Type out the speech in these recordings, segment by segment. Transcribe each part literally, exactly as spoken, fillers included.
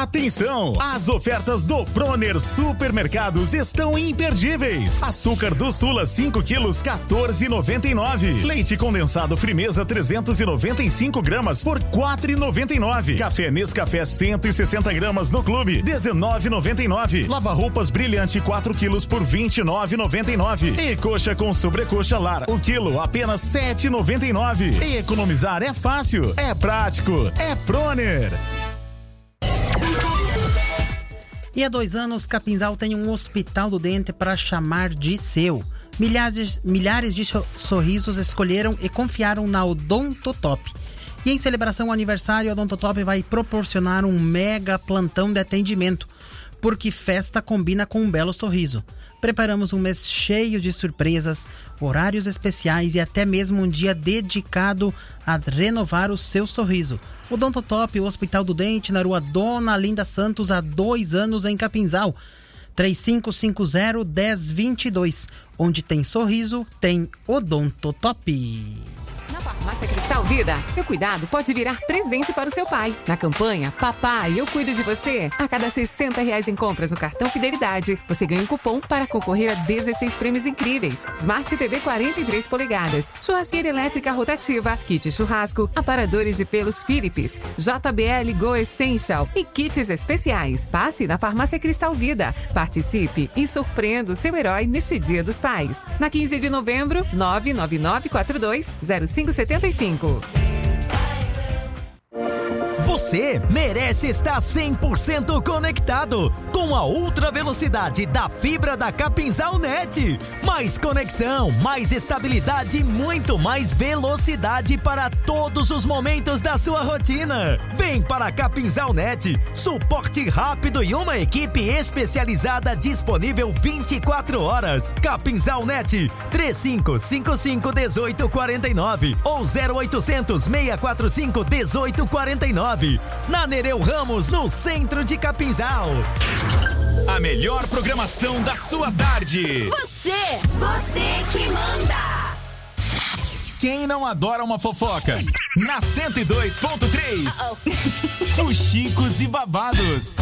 Atenção! As ofertas do Proner Supermercados estão imperdíveis. Açúcar do Sula cinco quilos, quatorze e noventa e nove. Leite condensado Frimeza trezentos e noventa e cinco gramas por quatro e noventa e nove. Café Nescafé cento e sessenta gramas no Clube, dezenove e noventa e nove. Lava roupas Brilhante quatro quilos por vinte e nove e noventa e nove. E coxa com sobrecoxa Lar, o quilo apenas sete e noventa e nove. E economizar é fácil, é prático, é Proner. E há dois anos, Capinzal tem um hospital do dente para chamar de seu. Milhares, milhares de sorrisos escolheram e confiaram na Odontotop. E em celebração ao aniversário, a Odontotop vai proporcionar um mega plantão de atendimento, porque festa combina com um belo sorriso. Preparamos um mês cheio de surpresas, horários especiais e até mesmo um dia dedicado a renovar o seu sorriso. O Odontotop, o Hospital do Dente, na rua Dona Linda Santos, há dois anos em Capinzal. três cinco cinco zero, um zero dois dois. Onde tem sorriso, tem Odontotop. Na Farmácia Cristal Vida, seu cuidado pode virar presente para o seu pai. Na campanha Papai, eu cuido de você, a cada sessenta reais em compras no cartão Fidelidade, você ganha um cupom para concorrer a dezesseis prêmios incríveis. Smart T V quarenta e três polegadas, churrasqueira elétrica rotativa, kit churrasco, aparadores de pelos Philips, J B L Go Essential e kits especiais. Passe na Farmácia Cristal Vida, participe e surpreenda o seu herói neste Dia dos Pais. Na quinze de novembro, nove nove nove quatro dois zero cinco sete cinco. Você merece estar cem por cento conectado com a ultra velocidade da fibra da Capinzal Net. Mais conexão, mais estabilidade e muito mais velocidade para todos os momentos da sua rotina. Vem para a Capinzal Net, suporte rápido e uma equipe especializada disponível vinte e quatro horas. Capinzal Net, três cinco cinco cinco, um oito quatro nove ou zero oitocentos, seis quatro cinco, um oito quatro nove. Na Nereu Ramos, no centro de Capinzal. A melhor programação da sua tarde. Você, você que manda. Quem não adora uma fofoca? Na cento e dois ponto três. Fuxicos e babados.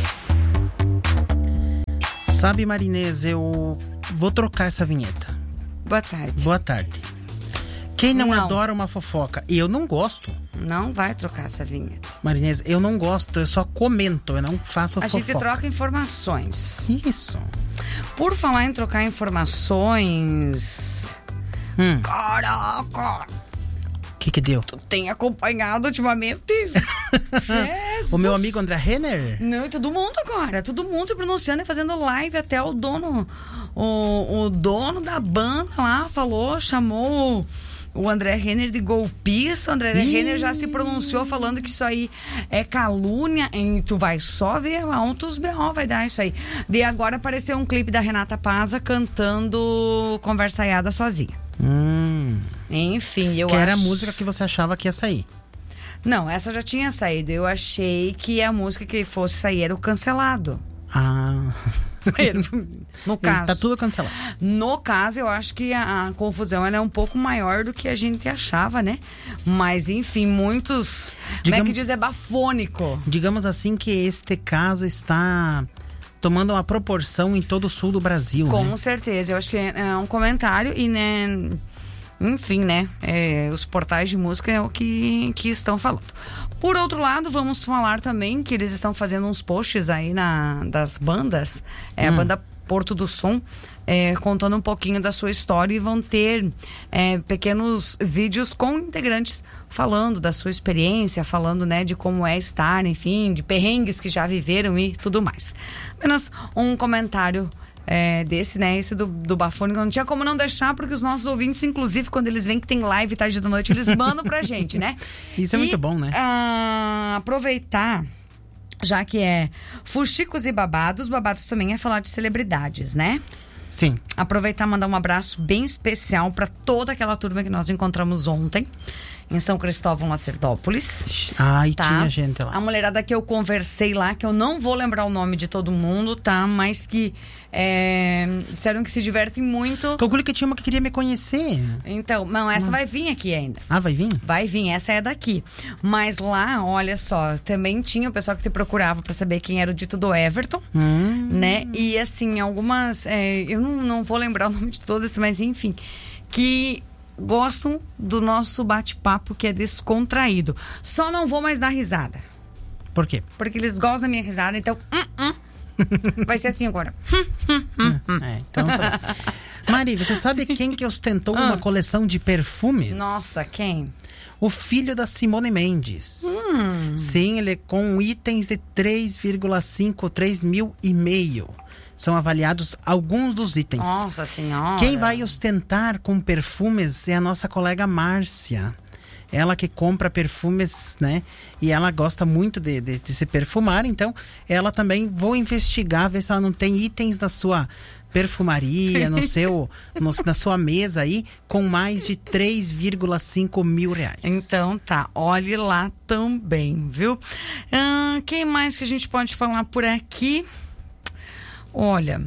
Sabe, Marinês, eu vou trocar essa vinheta. Boa tarde. Boa tarde. Quem não, Não. adora uma fofoca? E eu não gosto. Não vai trocar essa vinheta. Marinês, eu não gosto, eu só comento, eu não faço A fofoca. gente troca informações. Isso. Por falar em trocar informações... Hum. Caraca! O que que deu? Tu tem acompanhado ultimamente? Jesus. O meu amigo André Renner? Não, e todo mundo agora. Todo mundo se pronunciando e fazendo live. Até o dono... O, o dono da banda lá falou, chamou... O André Renner de golpista. O André Ih. Renner já se pronunciou falando que isso aí é calúnia. E tu vai só ver altos B O vai dar isso aí. De agora apareceu um clipe da Renata Paza cantando Conversaiada sozinha. Hum. Enfim, eu que acho... era a música que você achava que ia sair. Não, essa já tinha saído. Eu achei que a música que fosse sair era o Cancelado. Ah... No caso, tá tudo cancelado. No caso, eu acho que a, a confusão ela é um pouco maior do que a gente achava, né? Mas, enfim, muitos... Digamos, como é que diz? É bafônico. Digamos assim que este caso está tomando uma proporção em todo o sul do Brasil. Com né? certeza. Eu acho que é um comentário e, né... Enfim, né? É, os portais de música é o que, que estão falando. Por outro lado, vamos falar também que eles estão fazendo uns posts aí na, das bandas. É, hum. A banda Porto do Som, é, contando um pouquinho da sua história. E vão ter é, pequenos vídeos com integrantes falando da sua experiência, falando, né, de como é estar, enfim, de perrengues que já viveram e tudo mais. Apenas um comentário É, desse, né, esse do, do bafônico, não tinha como não deixar, porque os nossos ouvintes, inclusive, quando eles veem que tem live tarde da noite, eles mandam pra gente, né? Isso é e, muito bom, né? Ah, aproveitar, já que é fuxicos e babados, babados também é falar de celebridades, né? Sim. Aproveitar e mandar um abraço bem especial pra toda aquela turma que nós encontramos ontem. em São Cristóvão, Lacerdópolis. Ai, tá? tinha gente lá. A mulherada que eu conversei lá, que eu não vou lembrar o nome de todo mundo, tá? Mas que é, disseram que se divertem muito. Calculo que tinha uma que queria me conhecer. Então, não, essa Hum. vai vir aqui ainda. Ah, vai vir? Vai vir, essa é daqui. Mas lá, olha só, também tinha o pessoal que te procurava pra saber quem era o dito do Everton, Hum. né? E assim, algumas, é, eu não, não vou lembrar o nome de todas, mas enfim, que gostam do nosso bate-papo, que é descontraído. Só não vou mais dar risada. Por quê? Porque eles gostam da minha risada, então hum, hum. Vai ser assim agora. É, então tá. Mari, você sabe quem que ostentou uma coleção de perfumes? Nossa, quem? O filho da Simone Mendes. Hum. Sim, ele é com itens de três vírgula cinco, três mil e meio. São avaliados alguns dos itens. Nossa senhora. Quem vai ostentar com perfumes é a nossa colega Márcia. Ela que compra perfumes, né? E ela gosta muito de, de, de se perfumar. Então, ela também, vou investigar, ver se ela não tem itens na sua perfumaria, no seu, no, na sua mesa aí, com mais de três vírgula cinco mil reais. Então tá, olhe lá também, viu? Hum, quem mais que a gente pode falar por aqui? Olha,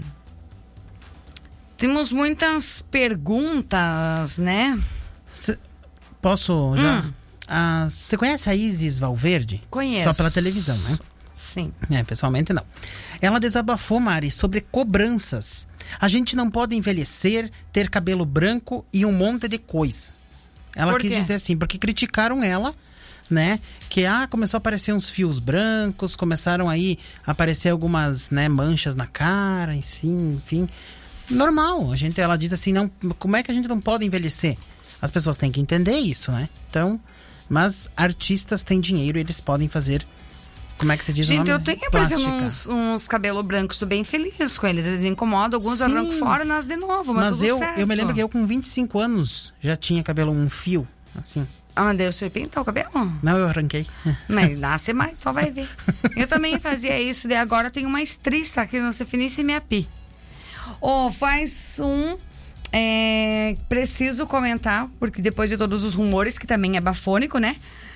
temos muitas perguntas, né? Cê, posso já? Hum. Ah, você conhece a Isis Valverde? Conheço. Só pela televisão, né? Sim. É, pessoalmente não. Ela desabafou, Mari, sobre cobranças. A gente não pode envelhecer, ter cabelo branco e um monte de coisa. Ela Por quis quê? dizer assim, porque criticaram ela, né? Que ah, começou a aparecer uns fios brancos, começaram aí a aparecer algumas, né, manchas na cara, enfim, enfim. Normal. A gente, ela diz assim, não, como é que a gente não pode envelhecer? As pessoas têm que entender isso, né? Então, mas artistas têm dinheiro, eles podem fazer. Como é que você diz o Gente, nome? eu tenho, por exemplo, uns, uns cabelos brancos, tô bem feliz com eles. Eles me incomodam, alguns eu Sim. arranco fora e nasce de novo, mas, Mas tudo eu, certo. eu me lembro que eu com vinte e cinco anos já tinha cabelo um fio, assim. Ah, mas Deus, você pintou o cabelo? Não, eu arranquei. Mas nasce mais, só vai ver. Eu também fazia isso, e agora tenho uma estriça aqui no Finíssima e minha pi. Oh, faz um... É, preciso comentar, porque depois de todos os rumores, que também é bafônico, né?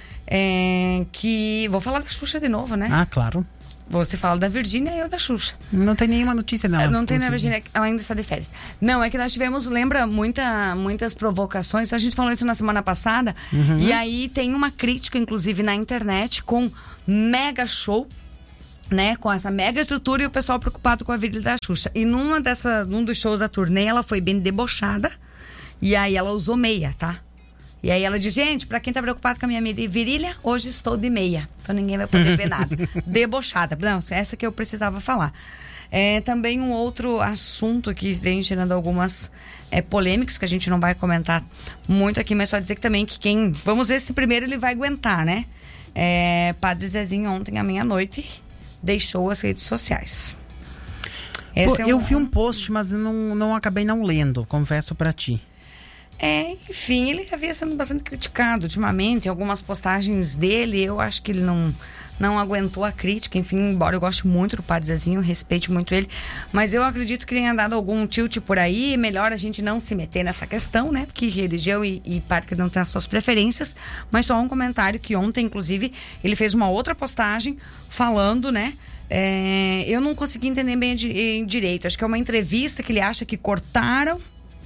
É, que... Vou falar da Xuxa de novo, né? Ah, claro. Você fala da Virgínia e eu da Xuxa. Não tem nenhuma notícia dela. Não tem na inclusive. Virgínia, ela ainda está de férias. Não, é que nós tivemos, lembra, muita, muitas provocações. A gente falou isso na semana passada. Uhum. E aí tem uma crítica, inclusive, na internet com mega show, né? Com essa mega estrutura e o pessoal preocupado com a virilha da Xuxa. E numa dessa, num dos shows da turnê, ela foi bem debochada. E aí ela usou meia, tá? E aí ela diz, gente, pra quem tá preocupado com a minha virilha, hoje estou de meia. Então ninguém vai poder ver nada. Debochada. Não, essa que eu precisava falar. É, também um outro assunto que vem gerando algumas é, polêmicas, que a gente não vai comentar muito aqui, mas só dizer que também que quem... Vamos ver se primeiro ele vai aguentar, né? É, Padre Zezinho ontem à meia-noite deixou as redes sociais. Esse Pô, é um... Eu vi um post, mas eu não, não acabei não lendo, confesso pra ti. É, enfim, ele havia sendo bastante criticado ultimamente, em algumas postagens dele, eu acho que ele não, não aguentou a crítica, enfim, embora eu goste muito do Padre Zezinho, respeite muito ele, mas eu acredito que tenha dado algum tilt por aí, melhor a gente não se meter nessa questão, né, porque religião e, e padre não tem as suas preferências, mas só um comentário que ontem, inclusive, ele fez uma outra postagem falando, né, é, eu não consegui entender bem em direito, acho que é uma entrevista que ele acha que cortaram.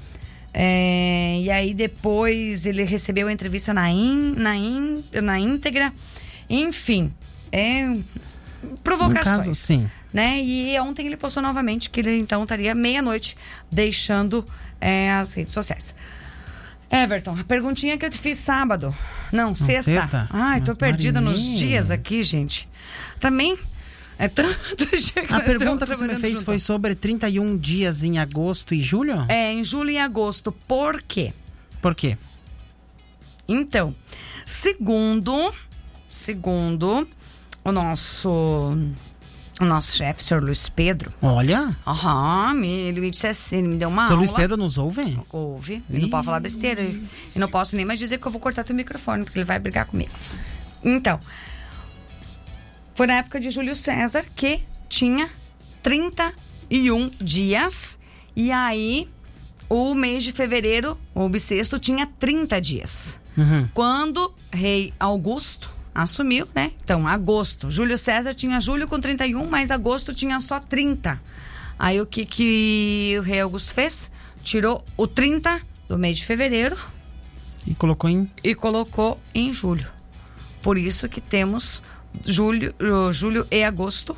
É, e aí depois ele recebeu a entrevista na, in, na, in, na íntegra. Enfim, é, provocações. No caso, sim. Né? E ontem ele postou novamente que ele então estaria meia-noite deixando é, as redes sociais. Everton, a perguntinha que eu te fiz sábado. Não, sexta. sexta? Ai, tô Mas perdida nos Marinês. dias aqui, gente. Também é tanto dia que A nós pergunta estamos que você me trabalhando fez junto. foi sobre trinta e um dias em agosto e julho? É, em julho e agosto. Por quê? Por quê? Então, segundo, segundo o nosso, o nosso chefe, o senhor Luiz Pedro, Olha, aham, me- ele me disse assim, ele me deu uma seu aula. Luiz Pedro nos ouve? Ouve, ele não pode falar besteira. E não posso nem mais dizer que eu vou cortar teu microfone, porque ele vai brigar comigo. Então, foi na época de Júlio César que tinha trinta e um dias. E aí, o mês de fevereiro, o bissexto, tinha trinta dias. Uhum. Quando rei Augusto assumiu, né? Então, agosto. Júlio César tinha julho com trinta e um, mas agosto tinha só trinta. Aí o que, que o rei Augusto fez? Tirou o trinta do mês de fevereiro E colocou em... e colocou em julho. Por isso que temos julho, julho e agosto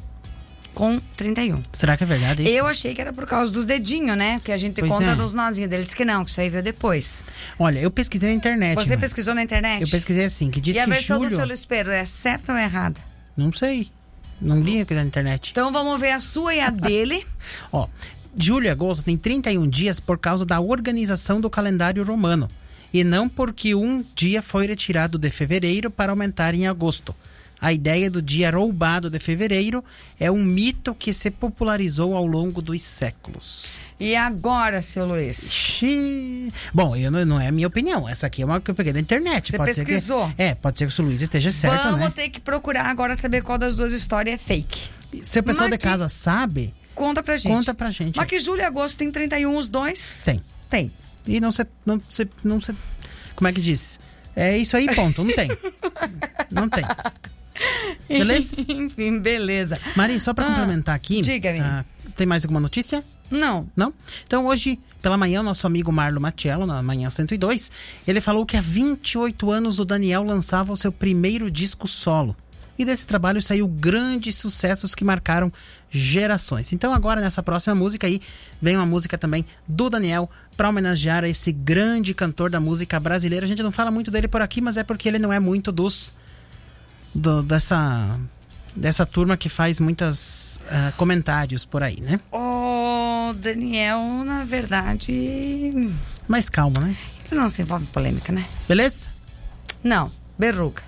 com trinta e um. Será que é verdade isso? Eu achei que era por causa dos dedinhos, né? Que a gente Pois conta é. dos nozinhos. Ele disse que não, que isso aí veio depois. Olha, eu pesquisei na internet. Você mano. pesquisou na internet? Eu pesquisei assim, que diz E a que versão julho... do seu Luiz Pedro é certa ou errada? Não sei. Não li aqui na internet. Então vamos ver a sua e a dele. Ó, julho e agosto tem trinta e um dias por causa da organização do calendário romano. E não porque um dia foi retirado de fevereiro para aumentar em agosto. A ideia do dia roubado de fevereiro é um mito que se popularizou ao longo dos séculos. E agora, seu Luiz? Xiii. Bom, eu não, não é a minha opinião. Essa aqui é uma que eu peguei da internet. Você pode pesquisou? Ser que, é, pode ser que o seu Luiz esteja certo, Vamos né? ter que procurar agora saber qual das duas histórias é fake. Se o pessoal Mas de casa sabe, Conta pra gente. conta pra gente. Mas que julho e agosto tem trinta e um os dois? Tem. Tem. E não se, não se, não se... Como é que diz? É isso aí, ponto. Não tem. Não tem. Beleza? Enfim, beleza. Mari, só pra Ah, complementar aqui... diga-me. ah, tem mais alguma notícia? Não. Não? Então hoje, pela manhã, o nosso amigo Marlo Machello, na manhã cento e dois, ele falou que há vinte e oito anos o Daniel lançava o seu primeiro disco solo. E desse trabalho saiu grandes sucessos que marcaram gerações. Então agora, nessa próxima música aí, vem uma música também do Daniel para homenagear a esse grande cantor da música brasileira. A gente não fala muito dele por aqui, mas é porque ele não é muito dos... Do, dessa... Dessa turma que faz muitos uh, comentários por aí, né? O Daniel, na verdade, Mais calmo, né? ele não se envolve em polêmica, né? Beleza? Não, berruga.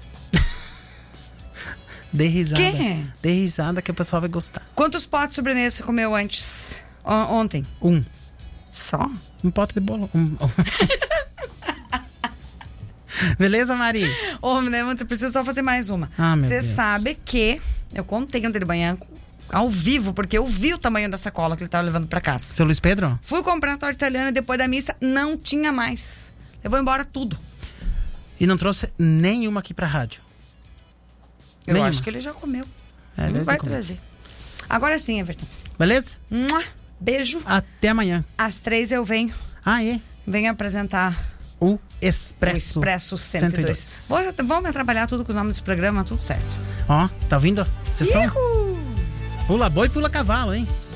Dê risada. Quê? Dê risada que o pessoal vai gostar. Quantos potes de sobremesa você comeu antes? O- ontem? Um. Só? Um pote de bolo. Um... Beleza, Mari? Ô, né, você precisa só fazer mais uma. Ah, meu Você Deus. sabe que eu contei ontem de manhã ao vivo, porque eu vi o tamanho da sacola que ele tava levando pra casa. Seu Luiz Pedro? Fui comprar torta italiana e depois da missa não tinha mais. Levou embora tudo. E não trouxe nenhuma aqui pra rádio. Eu Nenhuma. acho que ele já comeu. É, deve não ter vai comido. trazer. Agora sim, Everton. Beleza? Mua, beijo. Até amanhã. Às três eu venho. Ah, é? Venho apresentar O o Expresso, Expresso cento e dois. Vou- Vamos trabalhar tudo com os nomes do programa, tudo certo. Ó, tá ouvindo? Vocês são... Ihu! Pula boi, pula cavalo, hein?